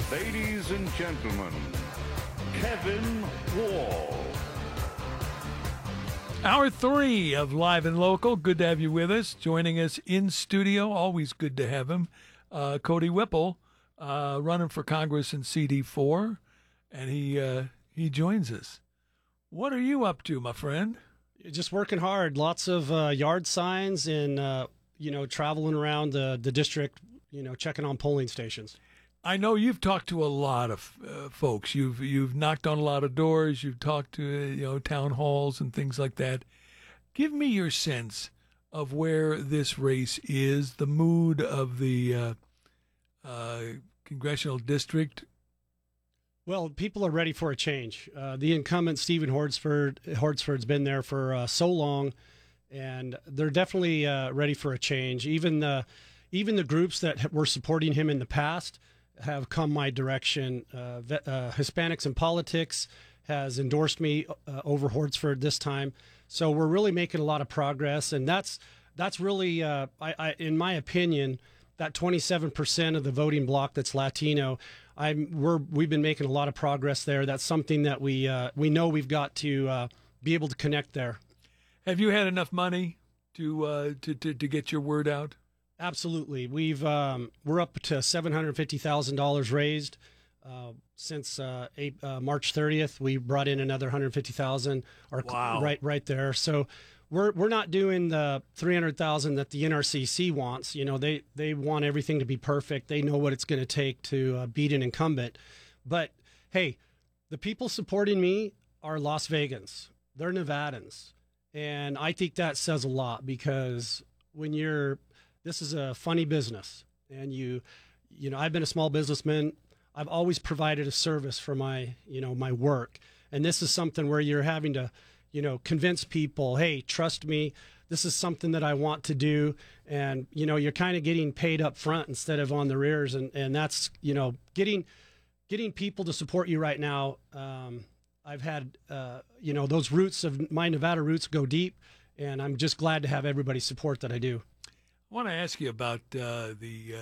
Ladies and gentlemen, Kevin Wall. Hour 3 of Live and Local. Good to have you with us. Joining us in studio, always good to have him, Cody Whipple, running for Congress in CD4, and he joins us. What are you up to, my friend? Just working hard. Lots of yard signs and, traveling around the district, checking on polling stations. I know you've talked to a lot of folks. You've knocked on a lot of doors. You've talked to town halls and things like that. Give me your sense of where this race is, the mood of the congressional district. Well, people are ready for a change. The incumbent Stephen Hordsford's been there for so long, and they're definitely ready for a change. Even the groups that were supporting him in the past have come my direction. Hispanics in Politics has endorsed me over Hordsford this time. So we're really making a lot of progress, and that's really, in my opinion, that 27% of the voting bloc that's Latino. We've been making a lot of progress there. That's something that we know we've got to be able to connect there. Have you had enough money to get your word out? Absolutely. We're up to $750,000 raised since March 30th. We brought in another $150,000. Wow. Right there. So we're not doing the $300,000 that the NRCC wants. They want everything to be perfect. They know what it's going to take to beat an incumbent. But hey, the people supporting me are Las Vegans. They're Nevadans, and I think that says a lot because this is a funny business, and I've been a small businessman. I've always provided a service for my work, and this is something where you're having to, convince people, hey, trust me, this is something that I want to do, and you're kind of getting paid up front instead of on the rears, and that's getting people to support you right now. I've had those roots of my Nevada roots go deep, and I'm just glad to have everybody's support that I do. I want to ask you about the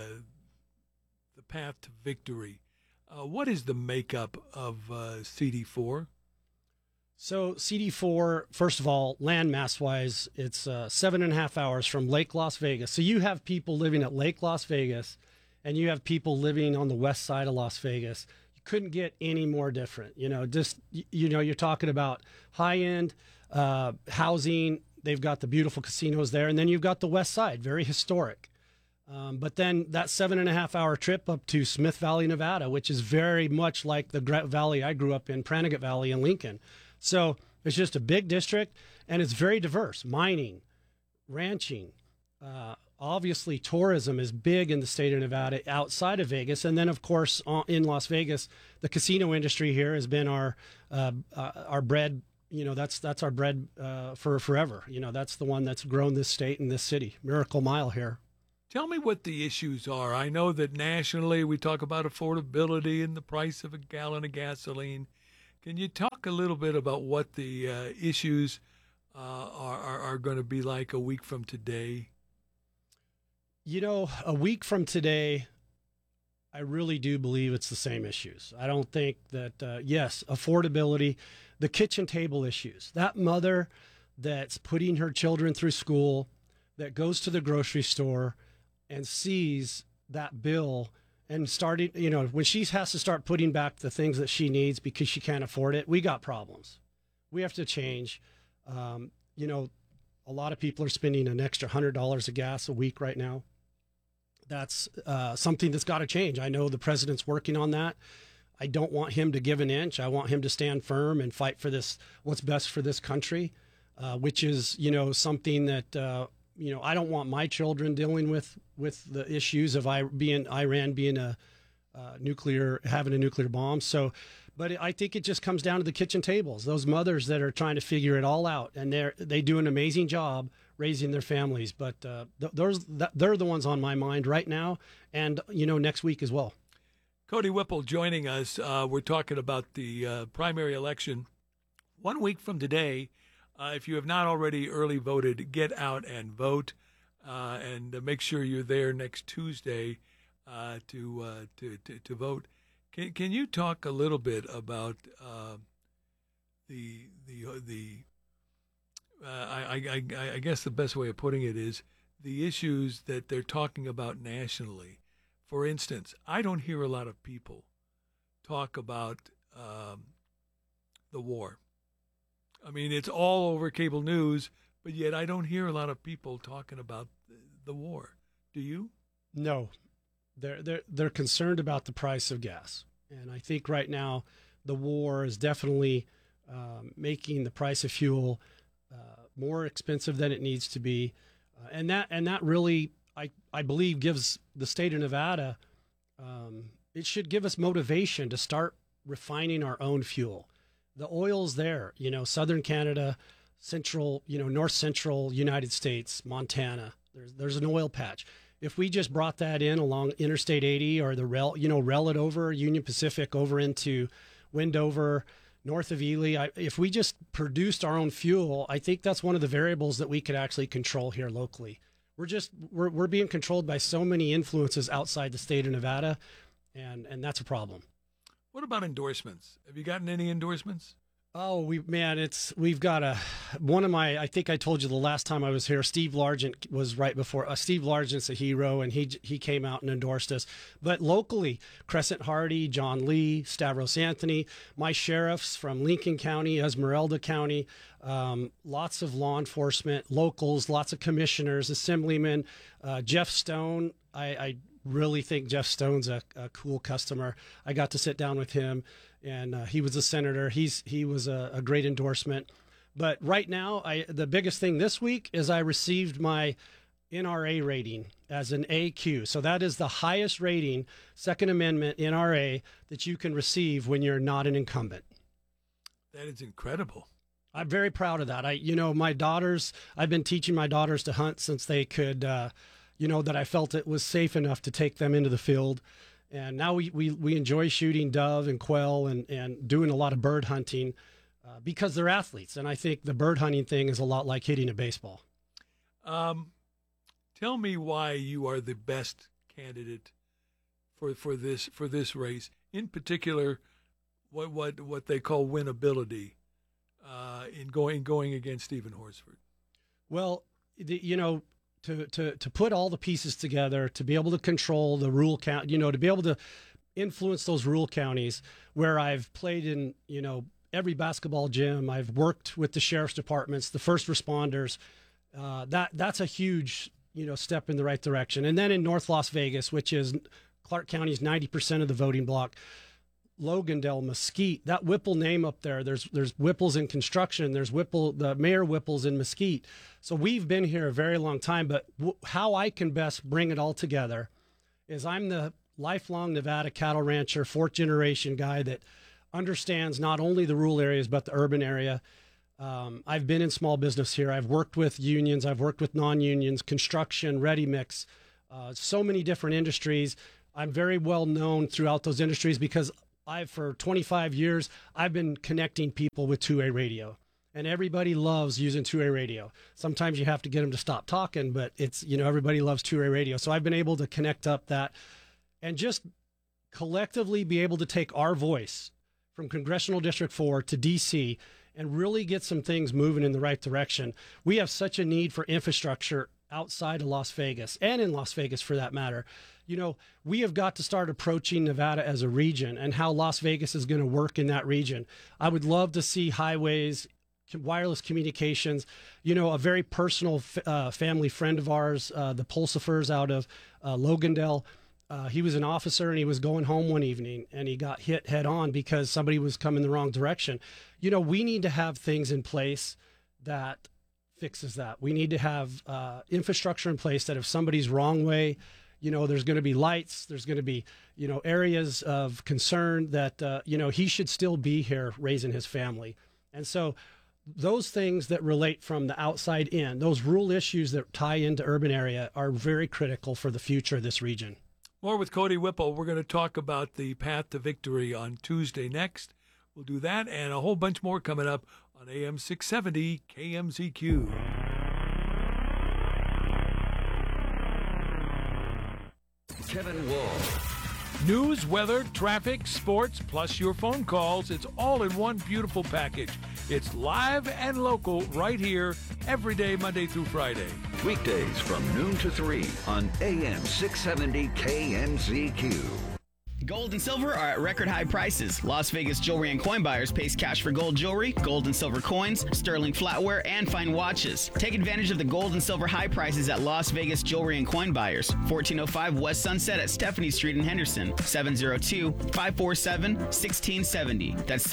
path to victory. What is the makeup of CD4? So CD4, first of all, landmass-wise, it's 7.5 hours from Lake Las Vegas. So you have people living at Lake Las Vegas, and you have people living on the west side of Las Vegas. You couldn't get any more different. You're talking about high-end housing. They've got the beautiful casinos there, and then you've got the west side, very historic. But then that 7.5 hour trip up to Smith Valley, Nevada, which is very much like the valley I grew up in, Pranagat Valley in Lincoln. So it's just a big district, and it's very diverse. Mining, ranching, obviously tourism is big in the state of Nevada outside of Vegas. And then, of course, in Las Vegas, the casino industry here has been our bread. That's our bread for forever. That's the one that's grown this state and this city. Miracle Mile here. Tell me what the issues are. I know that nationally we talk about affordability and the price of a gallon of gasoline. Can you talk a little bit about what the issues are going to be like a week from today? A week from today, I really do believe it's the same issues. I don't think that, yes, affordability, the kitchen table issues, that mother that's putting her children through school, that goes to the grocery store and sees that bill and starting, when she has to start putting back the things that she needs because she can't afford it, we got problems. We have to change. A lot of people are spending an extra $100 of gas a week right now. That's something that's got to change. I know the president's working on that. I don't want him to give an inch. I want him to stand firm and fight for what's best for this country, which is, something that, I don't want my children dealing with the issues of Iran being having a nuclear bomb. So, but I think it just comes down to the kitchen tables, those mothers that are trying to figure it all out, and they do an amazing job raising their families. But they're the ones on my mind right now, and next week as well. Cody Whipple joining us. We're talking about the primary election 1 week from today. If you have not already early voted, get out and vote, and make sure you're there next Tuesday to vote. Can you talk a little bit about I guess the best way of putting it is the issues that they're talking about nationally. For instance, I don't hear a lot of people talk about the war. I mean, it's all over cable news, but yet I don't hear a lot of people talking about the war. Do you? No, they're concerned about the price of gas, and I think right now the war is definitely making the price of fuel more expensive than it needs to be, and that really I believe gives the state of Nevada it should give us motivation to start refining our own fuel. The oil's there, southern Canada, central, north central United States, Montana. There's an oil patch. If we just brought that in along Interstate 80 or the rail it over Union Pacific over into Wendover, north of Ely, if we just produced our own fuel, I think that's one of the variables that we could actually control here locally. We're being controlled by so many influences outside the state of Nevada, and that's a problem. What about endorsements? Have you gotten any endorsements? Oh, we've got one of my, I think I told you the last time I was here, Steve Largent was right before. Steve Largent's a hero, and he came out and endorsed us. But locally, Crescent Hardy, John Lee, Stavros Anthony, my sheriffs from Lincoln County, Esmeralda County, lots of law enforcement, locals, lots of commissioners, assemblymen, Jeff Stone. I really think Jeff Stone's a cool customer. I got to sit down with him, and he was a senator. He was a great endorsement. But right now, the biggest thing this week is I received my NRA rating as an AQ. So that is the highest rating, Second Amendment NRA, that you can receive when you're not an incumbent. That is incredible. I'm very proud of that. My daughters, I've been teaching my daughters to hunt since they could, that I felt it was safe enough to take them into the field. And now we enjoy shooting dove and quail and doing a lot of bird hunting because they're athletes. And I think the bird hunting thing is a lot like hitting a baseball. Tell me why you are the best candidate for this race. In particular, what they call winnability in going against Stephen Horsford. Well, to put all the pieces together, to be able to control the rural county, to be able to influence those rural counties where I've played in, every basketball gym, I've worked with the sheriff's departments, the first responders. That's a huge, step in the right direction. And then in North Las Vegas, which is Clark County's 90% of the voting block, Logandale, Mesquite, that Whipple name up there. There's Whipples in construction. There's the Mayor Whipples in Mesquite. So we've been here a very long time, but how I can best bring it all together is I'm the lifelong Nevada cattle rancher, fourth generation guy that understands not only the rural areas, but the urban area. I've been in small business here. I've worked with unions. I've worked with non-unions, construction, ready mix, so many different industries. I'm very well known throughout those industries because for 25 years, I've been connecting people with 2A radio, and everybody loves using 2A radio. Sometimes you have to get them to stop talking, but it's, everybody loves 2A radio. So I've been able to connect up that and just collectively be able to take our voice from Congressional District 4 to DC and really get some things moving in the right direction. We have such a need for infrastructure outside of Las Vegas and in Las Vegas for that matter. We have got to start approaching Nevada as a region and how Las Vegas is going to work in that region. I would love to see highways, wireless communications, a very personal family friend of ours, the Pulsifers out of Logandale. He was an officer and he was going home one evening and he got hit head on because somebody was coming the wrong direction. We need to have things in place that fixes that. We need to have infrastructure in place that if somebody's wrong way, there's going to be lights, there's going to be, areas of concern that, he should still be here raising his family. And so those things that relate from the outside in, those rural issues that tie into urban area are very critical for the future of this region. More with Cody Whipple. We're going to talk about the path to victory on Tuesday next. We'll do that and a whole bunch more coming up on AM 670 KMZQ. Kevin Wall. News, weather, traffic, sports, plus your phone calls. It's all in one beautiful package. It's live and local right here every day, Monday through Friday. Weekdays from noon to 3 on AM 670 KMZQ. Gold and silver are at record high prices. Las Vegas Jewelry and Coin Buyers pays cash for gold jewelry, gold and silver coins, sterling flatware, and fine watches. Take advantage of the gold and silver high prices at Las Vegas Jewelry and Coin Buyers. 1405 West Sunset at Stephanie Street in Henderson. 702-547-1670. That's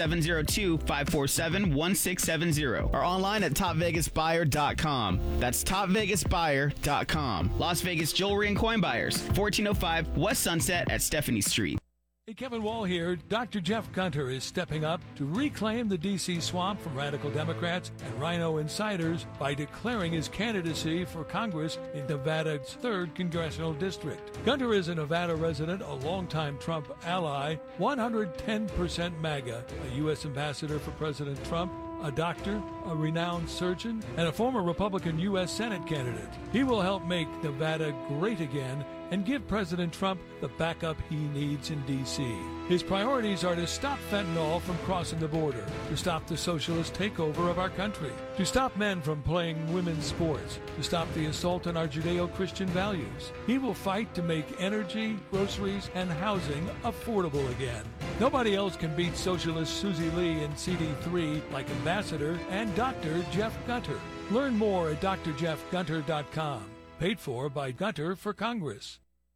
702-547-1670. Or online at topvegasbuyer.com. That's topvegasbuyer.com. Las Vegas Jewelry and Coin Buyers. 1405 West Sunset at Stephanie Street. Hey, Kevin Wall here. Dr. Jeff Gunter is stepping up to reclaim the D.C. swamp from radical Democrats and Rhino insiders by declaring his candidacy for Congress in Nevada's 3rd Congressional District. Gunter is a Nevada resident, a longtime Trump ally, 110% MAGA, a U.S. ambassador for President Trump, a doctor, a renowned surgeon, and a former Republican U.S. Senate candidate. He will help make Nevada great again and give President Trump the backup he needs in D.C. His priorities are to stop fentanyl from crossing the border, to stop the socialist takeover of our country, to stop men from playing women's sports, to stop the assault on our Judeo-Christian values. He will fight to make energy, groceries, and housing affordable again. Nobody else can beat socialist Susie Lee in CD3 like Ambassador and Dr. Jeff Gunter. Learn more at drjeffgunter.com. Paid for by Gunter for Congress.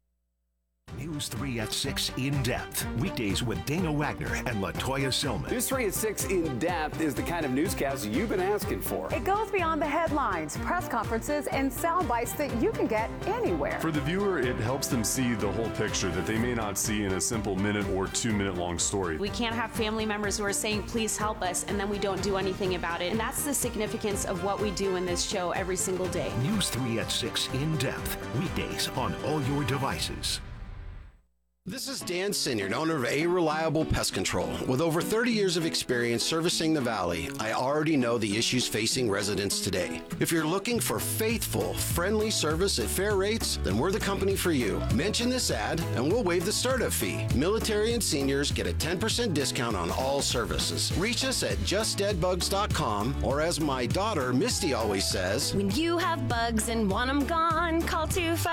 News 3 at 6 In Depth. Weekdays with Dana Wagner and LaToya Silman. News 3 at 6 In Depth is the kind of newscast you've been asking for. It goes beyond the headlines, press conferences, and sound bites that you can get anywhere. For the viewer, it helps them see the whole picture that they may not see in a simple minute or 2 minute long story. We can't have family members who are saying, please help us, and then we don't do anything about it. And that's the significance of what we do in this show every single day. News 3 at 6 In Depth. Weekdays on all your devices. This is Dan Sinyard, owner of A Reliable Pest Control. With over 30 years of experience servicing the Valley, I already know the issues facing residents today. If you're looking for faithful, friendly service at fair rates, then we're the company for you. Mention this ad and we'll waive the startup fee. Military and seniors get a 10% discount on all services. Reach us at justdeadbugs.com, or as my daughter Misty always says, when you have bugs and want them gone, call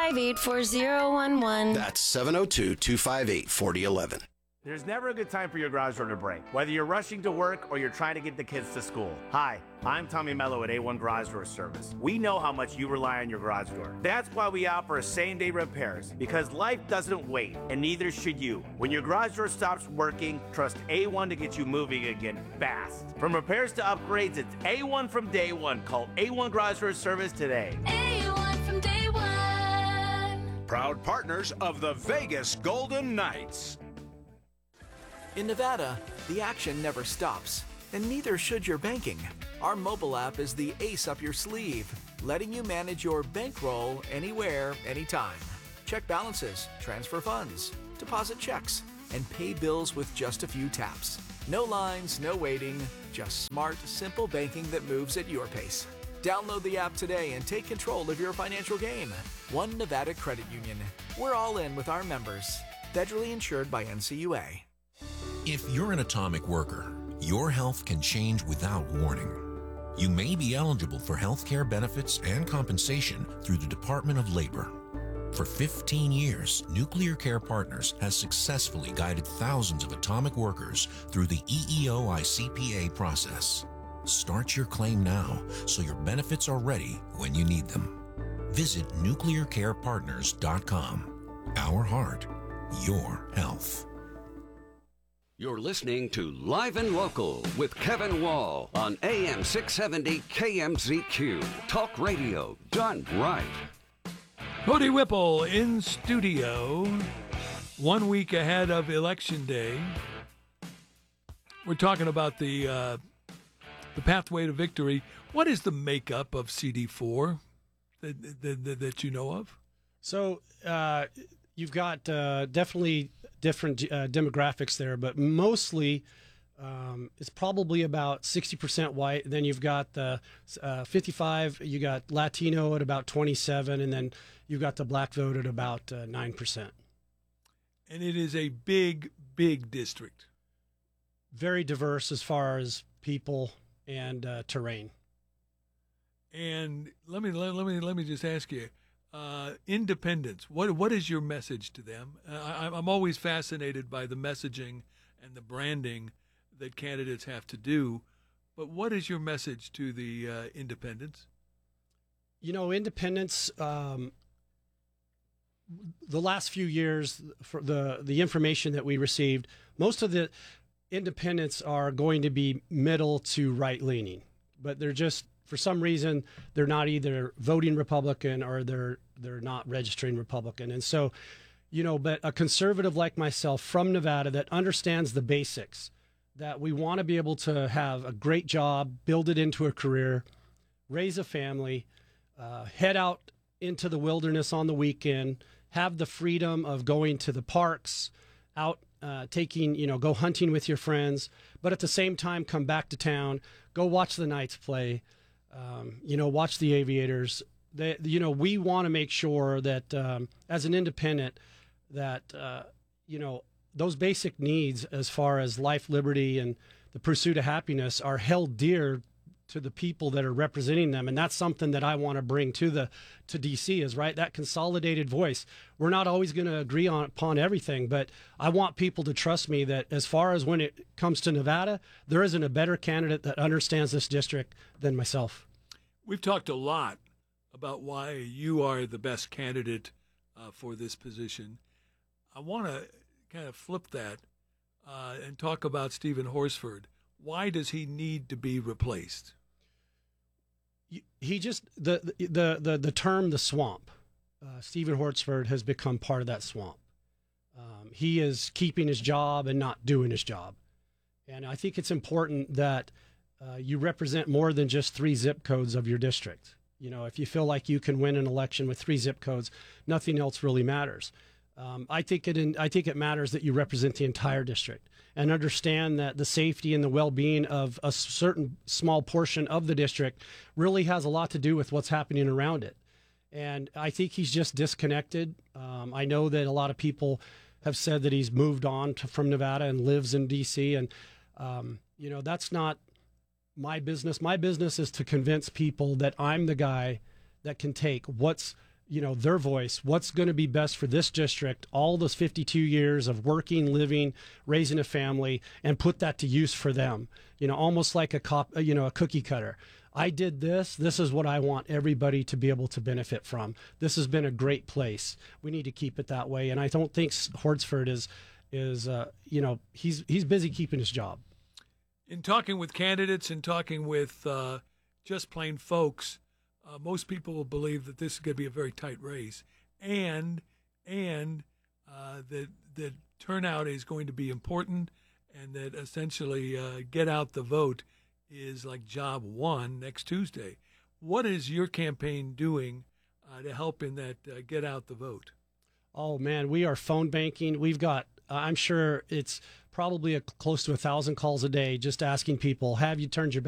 258-4011. That's 702-258-4011. There's never a good time for your garage door to break, whether you're rushing to work or you're trying to get the kids to school. Hi, I'm Tommy Mello at A1 Garage Door Service. We know how much you rely on your garage door. That's why we offer same-day repairs, because life doesn't wait, and neither should you. When your garage door stops working, trust A1 to get you moving again fast. From repairs to upgrades, it's A1 from day one. Call A1 Garage Door Service today. A1 from day one. Proud partners of the Vegas Golden Knights. In Nevada, the action never stops, and neither should your banking. Our mobile app is the ace up your sleeve, letting you manage your bankroll anywhere, anytime. Check balances, transfer funds, deposit checks, and pay bills with just a few taps. No lines, no waiting, just smart, simple banking that moves at your pace. Download the app today and take control of your financial game. One Nevada Credit Union. We're all in with our members. Federally insured by NCUA. If you're an atomic worker, your health can change without warning. You may be eligible for health care benefits and compensation through the Department of Labor. For 15 years, Nuclear Care Partners has successfully guided thousands of atomic workers through the EEO-ICPA process. Start your claim now so your benefits are ready when you need them. Visit nuclearcarepartners.com. Our heart, your health. You're listening to Live and Local with Kevin Wall on AM 670 KMZQ. Talk radio done right. Cody Whipple in studio, 1 week ahead of Election Day. We're talking about the pathway to victory. What is the makeup of CD4 that you know of? So you've got definitely different demographics there, but mostly it's probably about 60% white. Then you've got the 55, you got Latino at about 27, and then you've got the black vote at about 9%. And it is a big, big district. Very diverse as far as people and terrain. And let me just ask you, independents. What is your message to them? I'm always fascinated by the messaging and the branding that candidates have to do. But what is your message to the independents? You know, independents. The last few years, for the information that we received, most of the independents are going to be middle to right leaning, but they're just, for some reason, they're not either voting Republican or they're not registering Republican. And so, you know, but a conservative like myself from Nevada that understands the basics, that we want to be able to have a great job, build it into a career, raise a family, head out into the wilderness on the weekend, have the freedom of going to the parks, out go hunting with your friends, but at the same time come back to town, go watch the Knights play, watch the Aviators. We want to make sure that as an independent that, those basic needs as far as life, liberty, and the pursuit of happiness are held dear to the people that are representing them. And that's something that I want to bring to DC is, right, that consolidated voice. We're not always going to agree upon everything, but I want people to trust me that as far as when it comes to Nevada, there isn't a better candidate that understands this district than myself. We've talked a lot about why you are the best candidate for this position. I want to kind of flip that and talk about Stephen Horsford. Why does he need to be replaced? He just the term the swamp. Stephen Horsford has become part of that swamp. He is keeping his job and not doing his job, and I think it's important that you represent more than just 3 zip codes of your district. You know, if you feel like you can win an election with 3 zip codes, nothing else really matters. I think it matters that you represent the entire district and understand that the safety and the well-being of a certain small portion of the district really has a lot to do with what's happening around it. And I think he's just disconnected. I know that a lot of people have said that he's moved on from Nevada and lives in D.C. And, that's not my business. My business is to convince people that I'm the guy that can take what's their voice, what's going to be best for this district, all those 52 years of working, living, raising a family, and put that to use for them. Almost like a cookie cutter. I did this. This is what I want everybody to be able to benefit from. This has been a great place. We need to keep it that way. And I don't think Horsford is he's busy keeping his job. In talking with candidates and talking with just plain folks, most people will believe that this is going to be a very tight race, and that turnout is going to be important, and that essentially get out the vote is like job one next Tuesday. What is your campaign doing to help in that get out the vote? Oh, man, we are phone banking. We've got, I'm sure it's probably close to 1,000 calls a day just asking people, have you turned your